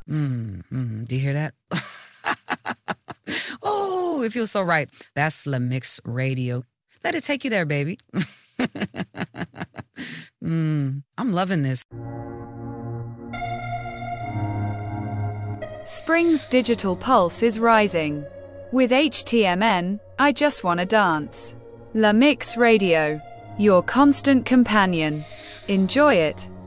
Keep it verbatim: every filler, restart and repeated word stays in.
Mm, mm, do you hear that? Oh, it feels so right. That's La Mix Radio. Let it take you there, baby. mm, I'm loving this. Spring's digital pulse is rising. With H T M N, I just wanna dance. La Mix Radio, your constant companion. Enjoy it.